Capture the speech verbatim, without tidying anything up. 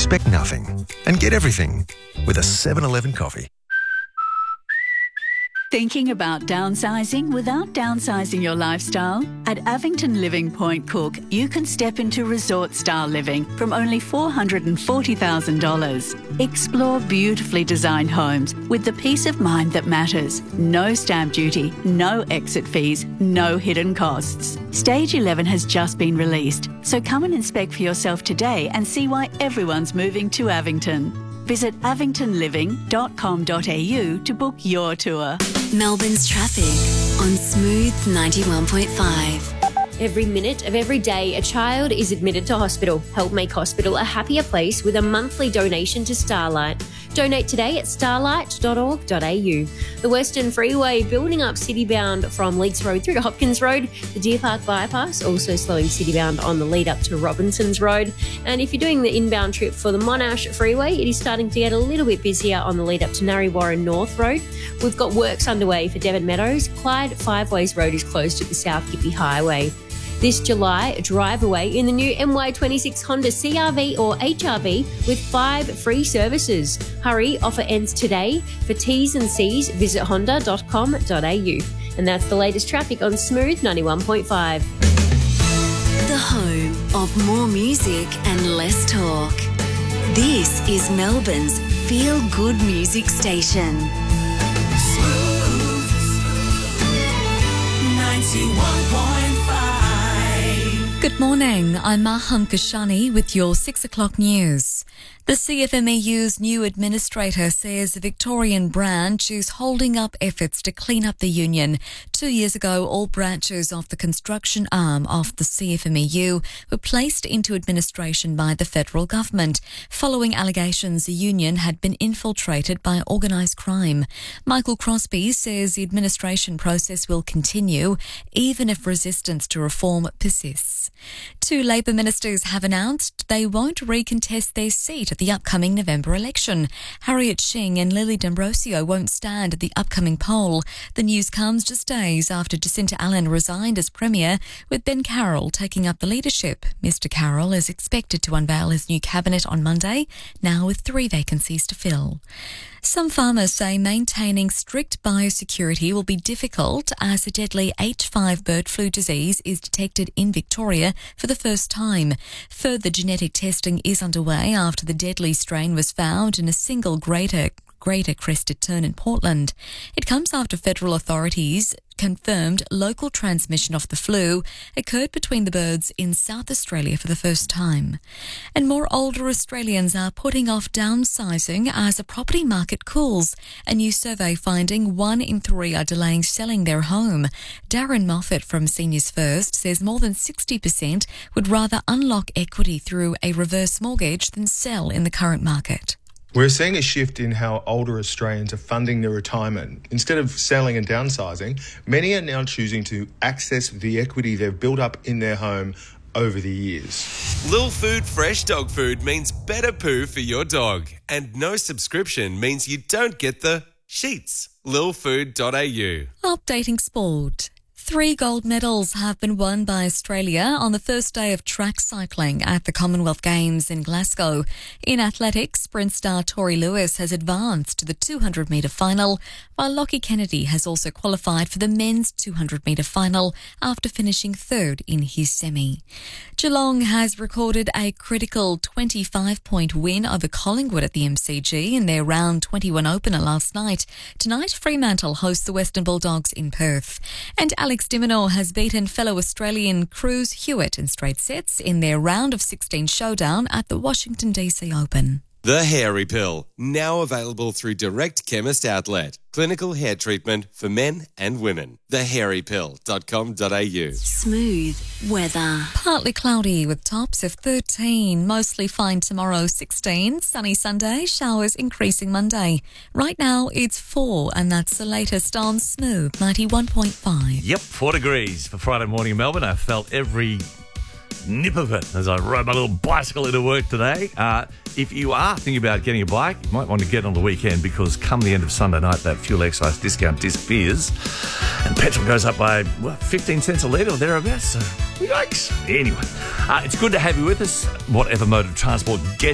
Expect nothing and get everything with a seven eleven coffee. Thinking about downsizing without downsizing your lifestyle? At Avington Living Point Cook, you can step into resort-style living from only four hundred forty thousand dollars. Explore beautifully designed homes with the peace of mind that matters. No stamp duty, no exit fees, no hidden costs. Stage eleven has just been released, so come and inspect for yourself today and see why everyone's moving to Avington. Visit avington living dot com dot a u to book your tour. Melbourne's traffic on Smooth ninety-one point five. Every minute of every day, a child is admitted to hospital. Help make hospital a happier place with a monthly donation to Starlight. Donate today at starlight dot org dot a u. The Western Freeway building up citybound from Leeks Road through to Hopkins Road. The Deer Park bypass also slowing citybound on the lead up to Robinsons Road. And if you're doing the inbound trip for the Monash Freeway, it is starting to get a little bit busier on the lead up to Narre Warren North Road. We've got works underway for Devon Meadows. Clyde Five Ways Road is closed at the South Gippy Highway. This July, drive away in the new M Y twenty-six Honda C R V or H R V with five free services. Hurry, offer ends today. For T's and C's, visit honda dot com dot a u. And that's the latest traffic on Smooth ninety-one point five. The home of more music and less talk. This is Melbourne's feel-good music station. Smooth ninety-one point five. Good morning, I'm Mahan Kashani with your six o'clock news. The C F M E U's new administrator says the Victorian branch is holding up efforts to clean up the union. Two years ago, all branches of the construction arm of the C F M E U were placed into administration by the federal government, following allegations the union had been infiltrated by organised crime. Michael Crosby says the administration process will continue, even if resistance to reform persists. Two Labor ministers have announced they won't recontest their seat at the upcoming November election. Harriet Shing and Lily D'Ambrosio won't stand at the upcoming poll. The news comes just days after Jacinta Allen resigned as Premier, with Ben Carroll taking up the leadership. Mister Carroll is expected to unveil his new cabinet on Monday, now with three vacancies to fill. Some farmers say maintaining strict biosecurity will be difficult as the deadly H five bird flu disease is detected in Victoria for the first time. Further genetic testing is underway after the deadly strain was found in a single greater Greater crested tern in Portland. It comes after federal authorities confirmed local transmission of the flu occurred between the birds in South Australia for the first time. And more older Australians are putting off downsizing as the property market cools. A new survey finding one in three are delaying selling their home. Darren Moffat from Seniors First says more than sixty percent would rather unlock equity through a reverse mortgage than sell in the current market. We're seeing a shift in how older Australians are funding their retirement. Instead of selling and downsizing, many are now choosing to access the equity they've built up in their home over the years. Lil Food Fresh Dog Food means better poo for your dog. And no subscription means you don't get the sheets. lil food dot a u. Updating sport. Three gold medals have been won by Australia on the first day of track cycling at the Commonwealth Games in Glasgow. In athletics, sprint star Tori Lewis has advanced to the two hundred metre final, while Lockie Kennedy has also qualified for the men's two hundred metre final after finishing third in his semi. Geelong has recorded a critical twenty-five point win over Collingwood at the M C G in their round twenty-one opener last night. Tonight, Fremantle hosts the Western Bulldogs in Perth. And Alex Alex de Minaur has beaten fellow Australian Cruz Hewitt in straight sets in their round of sixteen showdown at the Washington D C Open. The Hairy Pill, now available through Direct Chemist Outlet. Clinical hair treatment for men and women. the hairy pill dot com dot a u. Smooth weather. Partly cloudy with tops of thirteen. Mostly fine tomorrow, sixteen. Sunny Sunday, showers increasing Monday. Right now it's four, and that's the latest on Smooth ninety-one point five. Yep, four degrees for Friday morning in Melbourne. I felt every nip of it as I rode my little bicycle into work today. Uh, if you are thinking about getting a bike, you might want to get on the weekend, because come the end of Sunday night, that fuel excise discount disappears and petrol goes up by well, fifteen cents a litre or thereabouts. So, yikes. Anyway, uh, it's good to have you with us, whatever mode of transport. Get